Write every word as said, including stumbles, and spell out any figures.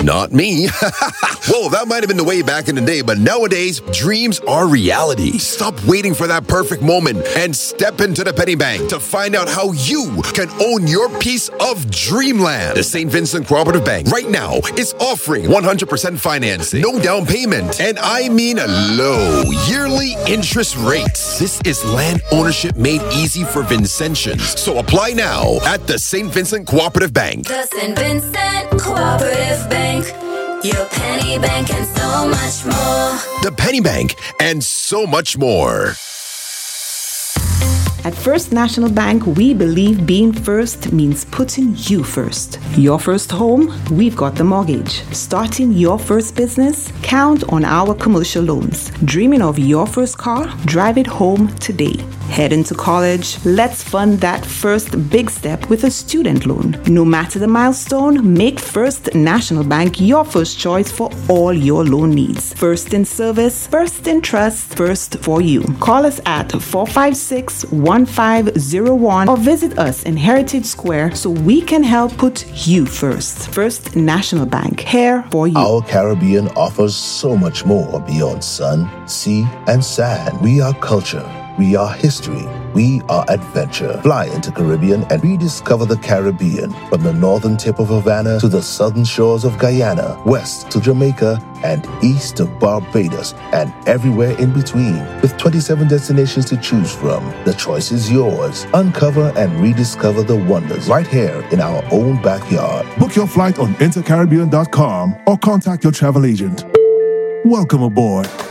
Not me. Well, that might have been the way back in the day, but nowadays, dreams are reality. Stop waiting for that perfect moment and step into the Penny Bank to find out how you can own your piece of dreamland. The Saint Vincent Cooperative Bank right now is offering one hundred percent financing, no down payment, and I mean low yearly interest rates. This is land ownership made easy for Vincentians. So apply now at the Saint Vincent Cooperative Bank. The Saint Vincent Cooperative Bank. Your Penny Bank and so much more. The Penny Bank and so much more. At First National Bank, we believe being first means putting you first. Your first home? We've got the mortgage. Starting your first business? Count on our commercial loans. Dreaming of your first car? Drive it home today. Heading to college? Let's fund that first big step with a student loan. No matter the milestone, make First National Bank your first choice for all your loan needs. First in service, first in trust, first for you. Call us at four five six, one five zero one or visit us in Heritage Square so we can help put you first. First National Bank, here for you. Our Caribbean offers so much more beyond sun, sea, and sand. We are culture. We are history. We are adventure. Fly into Caribbean and rediscover the Caribbean. From the northern tip of Havana to the southern shores of Guyana, west to Jamaica, and east to Barbados, and everywhere in between. With twenty-seven destinations to choose from, the choice is yours. Uncover and rediscover the wonders right here in our own backyard. Book your flight on intercaribbean dot com or contact your travel agent. Welcome aboard.